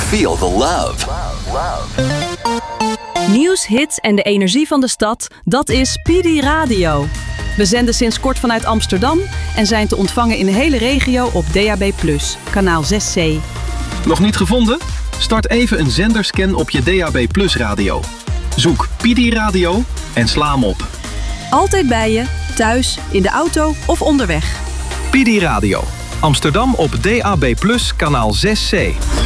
Feel the love. Nieuws, hits en de energie van de stad, dat is PD Radio. We zenden sinds kort vanuit Amsterdam en zijn te ontvangen in de hele regio op DAB+, kanaal 6C. Nog niet gevonden? Start even een zenderscan op je DAB+ radio. Zoek PD Radio en sla hem op. Altijd bij je, thuis, in de auto of onderweg. PD Radio. Amsterdam op DAB+, kanaal 6C.